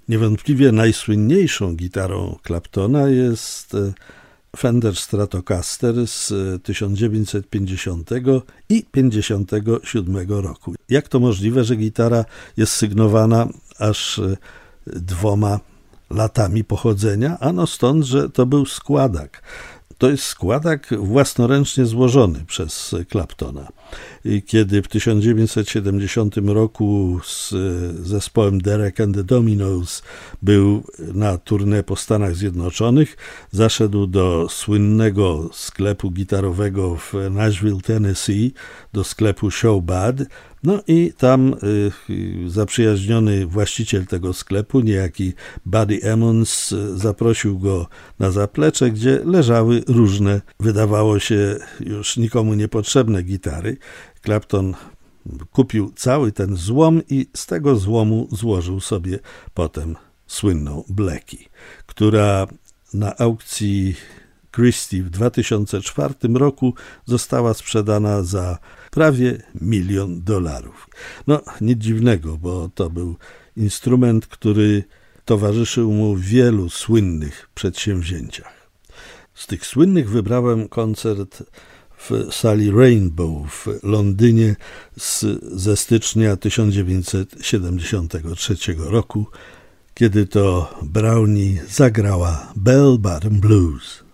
Niewątpliwie najsłynniejszą gitarą Claptona jest Fender Stratocaster z 1950 i 1957 roku. Jak to możliwe, że gitara jest sygnowana aż 2 latami pochodzenia? Ano stąd, że to był składak. To jest składak własnoręcznie złożony przez Claptona. Kiedy w 1970 roku z zespołem Derek and the Dominos był na tournée po Stanach Zjednoczonych, zaszedł do słynnego sklepu gitarowego w Nashville, Tennessee, do sklepu Showbad. No i tam zaprzyjaźniony właściciel tego sklepu, niejaki Buddy Emmons, zaprosił go na zaplecze, gdzie leżały różne, wydawało się już nikomu niepotrzebne gitary. Clapton kupił cały ten złom i z tego złomu złożył sobie potem słynną Blackie, która na aukcji Christie w 2004 roku została sprzedana za prawie $1 milion. No, nic dziwnego, bo to był instrument, który towarzyszył mu w wielu słynnych przedsięwzięciach. Z tych słynnych wybrałem koncert w sali Rainbow w Londynie ze stycznia 1973 roku, kiedy to Brownie zagrała Bell Bottom Blues.